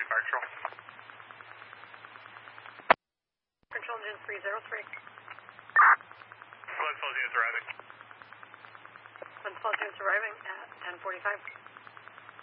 Fire Control. Control engine 303. Blood flows units arriving. Blood flows units arriving at 10:45.